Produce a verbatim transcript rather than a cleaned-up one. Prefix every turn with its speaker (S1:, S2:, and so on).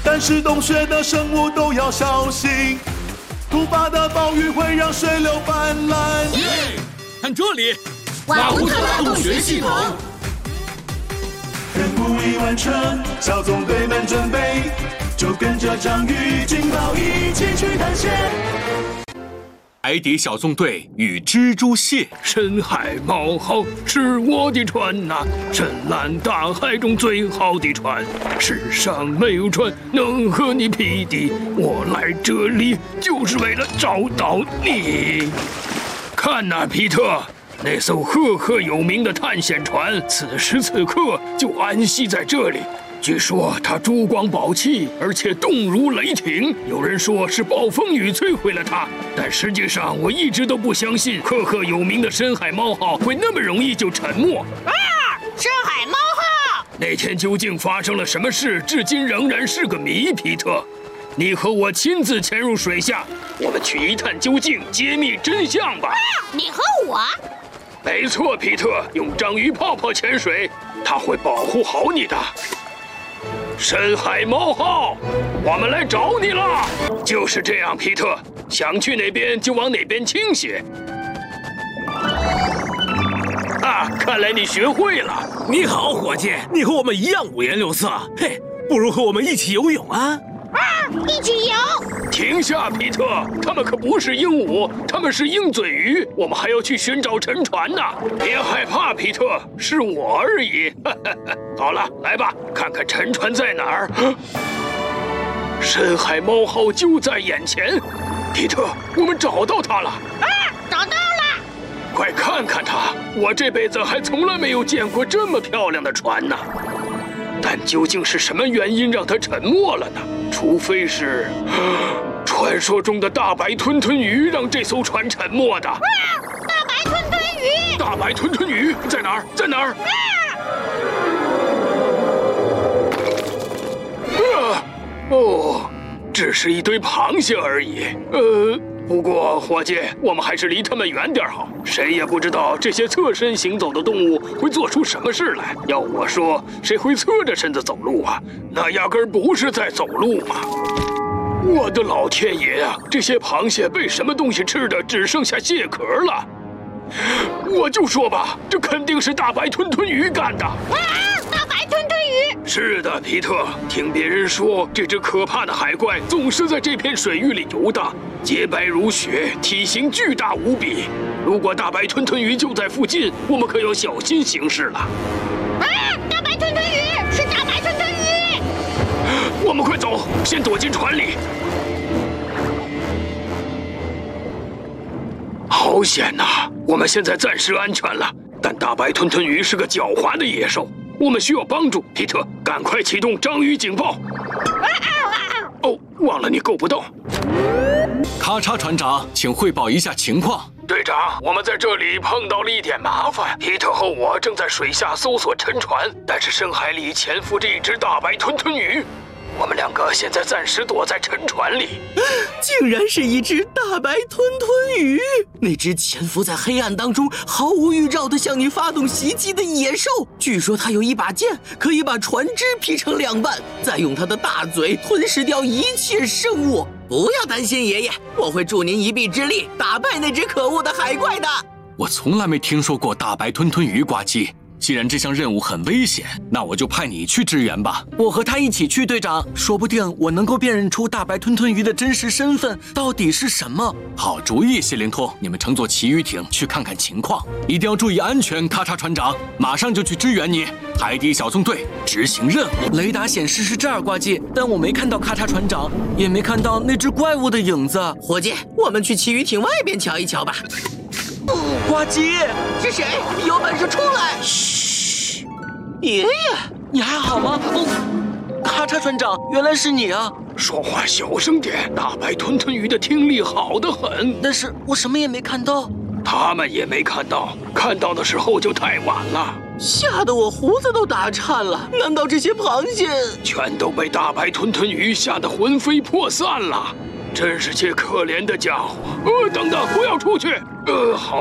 S1: 但是洞穴的生物都要小心，突发的暴雨会让水流泛滥。
S2: 看这里，
S3: 瓦胡特拉洞穴系统。
S1: 任务已完成，小纵队们准备，就跟着章鱼警报一起去探险。
S4: 海底小纵队与蜘蛛蟹。
S2: 深海猫号是我的船呐、啊，深蓝大海中最好的船，世上没有船能和你匹敌。我来这里就是为了找到你。看呐、啊，皮特，那艘赫赫有名的探险船，此时此刻就安息在这里。据说它珠光宝气，而且动如雷霆。有人说是暴风雨摧毁了它，但实际上我一直都不相信赫赫有名的深海猫号会那么容易就沉没。
S3: 啊！深海猫号
S2: 那天究竟发生了什么事，至今仍然是个谜。皮特，你和我亲自潜入水下，我们去一探究竟，揭秘真相吧。
S3: 啊！你和我？
S2: 没错，皮特，用章鱼泡泡潜水，它会保护好你的。深海猫号，我们来找你了。就是这样，皮特，想去哪边就往哪边倾斜。啊，看来你学会了。
S5: 你好，伙计，你和我们一样五颜六色。嘿，不如和我们一起游泳啊！
S3: 啊，一起游！
S2: 停下，皮特，他们可不是鹦鹉，他们是鹰嘴鱼。我们还要去寻找沉船呢。别害怕，皮特，是我而已。好了，来吧，看看沉船在哪儿。深海猫号就在眼前。皮特，我们找到它了。
S3: 啊，找到了！
S2: 快看看它，我这辈子还从来没有见过这么漂亮的船呢。但究竟是什么原因让它沉没了呢？除非是传说中的大白吞吞鱼让这艘船沉没的。
S3: 啊！大白吞吞鱼！
S2: 大白吞吞鱼在哪儿？在哪儿？啊！啊！哦，只是一堆螃蟹而已。呃，不过伙计，我们还是离他们远点好。谁也不知道这些侧身行走的动物会做出什么事来。要我说，谁会侧着身子走路啊？那压根儿不是在走路嘛！我的老天爷啊！这些螃蟹被什么东西吃的只剩下蟹壳了？我就说吧，这肯定是大白吞吞鱼干的。
S3: 啊！大白吞吞鱼！
S2: 是的，皮特，听别人说，这只可怕的海怪总是在这片水域里游荡，洁白如雪，体型巨大无比。如果大白吞吞鱼就在附近，我们可要小心行事了。
S3: 啊！大白吞吞鱼！是大白吞吞鱼！
S2: 我们快走，先躲进船里。好险呐！我们现在暂时安全了，但大白吞吞鱼是个狡猾的野兽，我们需要帮助。皮特，赶快启动章鱼警报！哦，忘了你够不到。
S4: 咔嚓，船长，请汇报一下情况。
S2: 队长，我们在这里碰到了一点麻烦。皮特和我正在水下搜索沉船，但是深海里潜伏着一只大白吞吞鱼。我们两个现在暂时躲在沉船里。
S6: 竟然是一只大白吞吞鱼，那只潜伏在黑暗当中，毫无预兆地向你发动袭击的野兽。据说它有一把剑，可以把船只劈成两半，再用它的大嘴吞噬掉一切生物。不要担心，爷爷，我会助您一臂之力，打败那只可恶的海怪的。
S4: 我从来没听说过大白吞吞鱼呱唧。既然这项任务很危险，那我就派你去支援吧。
S6: 我和他一起去，队长，说不定我能够辨认出大白吞吞鱼的真实身份到底是什么。
S4: 好主意，谢灵通，你们乘坐奇鱼艇去看看情况，一定要注意安全。咔嚓，船长，马上就去支援你。海底小纵队执行任务。
S6: 雷达显示是这儿，呱唧，但我没看到咔嚓船长，也没看到那只怪物的影子。伙计，我们去奇鱼艇外边瞧一瞧吧。呱唧，是谁？有本事出来！嘘，爷爷，你还好吗？哦，咔嚓船长，原来是你啊！
S2: 说话小声点，大白吞吞鱼的听力好得很。
S6: 但是我什么也没看到。
S2: 他们也没看到，看到的时候就太晚了。
S6: 吓得我胡子都打颤了。难道这些螃蟹
S2: 全都被大白吞吞鱼吓得魂飞魄散了？真是些可怜的家伙！呃，等等，不要出去！呃，好。